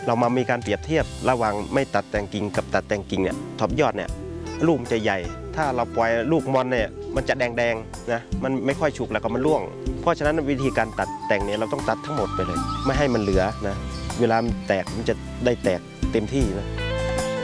เรามามีการเปรียบเทียบระหว่างไม่ตัดแต่งกิ่งกับตัดแต่งกิ่งเนี่ยท็อปยอดเนี่ยลูกมันจะใหญ่ถ้าเราปล่อยลูกมอนเนี่ยมันจะแดงๆนะมันไม่ค่อยฉุกแล้วก็มันร่วงเพราะฉะนั้นวิธีการตัดแต่งเนี่ยเราต้องตัดทั้งหมดไปเลยไม่ให้มันเหลือนะเวลามันแตกมันจะได้แตกเต็มที่นะ